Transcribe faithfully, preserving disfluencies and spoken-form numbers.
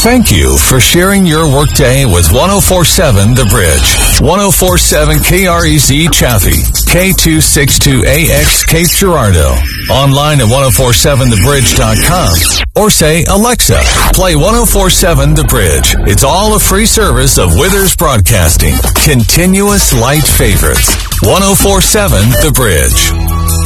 Thank you for sharing your workday with one oh four point seven The Bridge. one oh four point seven K R E Z Chaffee, K two sixty-two A X Cape Girardeau. Online at ten forty-seven the bridge dot com or say, Alexa, play ten forty-seven The Bridge. It's all a free service of Withers Broadcasting. Continuous light favorites. ten forty-seven The Bridge.